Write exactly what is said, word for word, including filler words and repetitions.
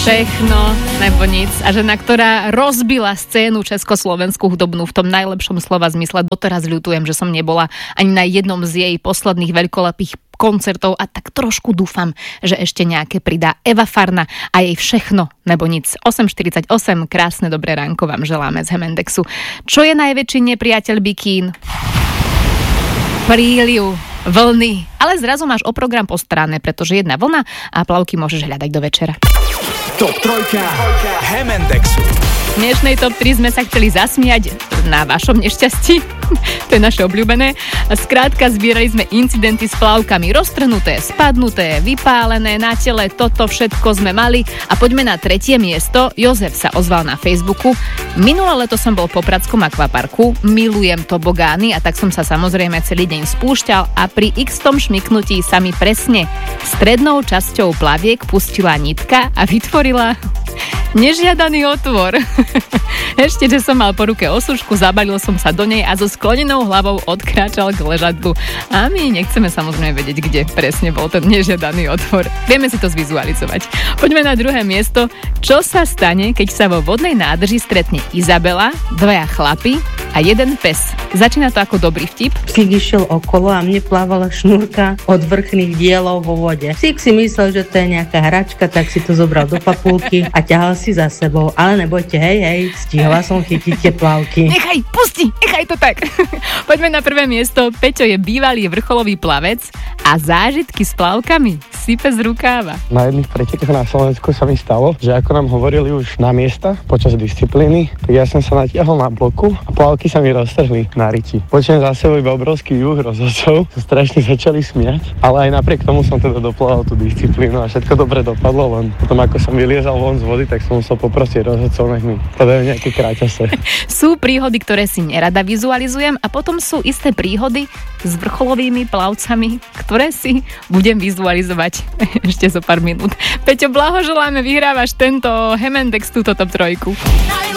Všechno nebo nic. A žena, ktorá rozbila scénu československú hudobnú v tom najlepšom slova zmysle. Doteraz ľutujem, že som nebola ani na jednom z jej posledných veľkolepých koncertov a tak trošku dúfam, že ešte nejaké pridá. Eva Farna a jej Všechno nebo nic. osem štyridsaťosem, krásne dobré ránko vám želáme z Hemendexu. Čo je najväčší nepriateľ bikín? Príliv, vlny. Ale zrazu máš o program postarané, pretože jedna vlna a plavky môžeš hľadať do večera. Top trojka Hemendexu. V dnešnej top tri sme sa chceli zasmiať na vašom nešťastí. To je naše obľúbené. Skrátka, zbierali sme incidenty s plavkami. Roztrhnuté, spadnuté, vypálené na tele. Toto všetko sme mali. A poďme na tretie miesto. Jozef sa ozval na Facebooku. Minulé leto som bol po Pradskom akvaparku. Milujem tobogány a tak som sa samozrejme celý deň spúšťal a pri x tom šmyknutí sa mi presne strednou časťou plaviek pustila nitka a vytvorila nežiadaný otvor. Ešte, že som mal po ruke osušku, zabalil som sa do nej a so sklonenou hlavou odkráčal k ležadlu. A my nechceme samozrejme vedieť, kde presne bol ten nežiadaný otvor. Vieme si to zvizualizovať. Poďme na druhé miesto. Čo sa stane, keď sa vo vodnej nádrži stretne Izabela, dvaja chlapi a jeden pes? Začína to ako dobrý vtip. Psík išiel okolo a mne plávala šnúrka od vrchných dielov vo vode. Psík si myslel, že to je nejaká hračka, tak si to zobral do papulky a ťahal si za sebou. Ale nebojte, hej, hej, stihla som chytiť tie plavky. Nechaj, pusti, nechaj to tak. Poďme na prvé miesto. Peťo je bývalý vrcholový plavec a zážitky s plavkami sype z rukáva. Na jedných pretekoch na Slovensku sa mi stalo, že ako nám hovorili už na miesta počas disciplíny, tak ja som sa natiahol na bloku a plavky sa mi roztrhli na riti. Počujem za sebou iba obrovský juh rozhodcov, sa strašne začali smiať, ale aj napriek tomu som teda doplával tú disciplínu a všetko dobre dopadlo, len potom ako som vyliezal von z vody, tak som musel poprosiť rozhodcov, nech mi podajú nejaké kráťase. Sú príhody, ktoré si nerada vizualizujem a potom sú isté príhody s vrcholovými plavcami, ktoré si budem vizualizovať ešte zo pár minút. Peťo, blahoželáme, vyhrávaš tento Hemendex, túto top trojku.